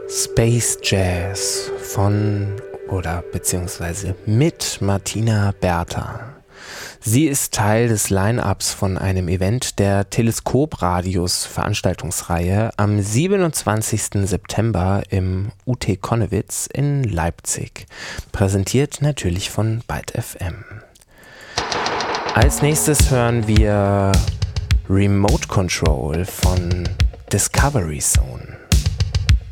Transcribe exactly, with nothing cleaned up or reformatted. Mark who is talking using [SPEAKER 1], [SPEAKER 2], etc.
[SPEAKER 1] Space Jazz von oder beziehungsweise mit Martina Bertha. Sie ist Teil des Line-Ups von einem Event der Teleskop-Radius-Veranstaltungsreihe am siebenundzwanzigsten September im U T Connewitz in Leipzig. Präsentiert natürlich von Byte F M. Als nächstes hören wir Remote Control von Discovery Zone.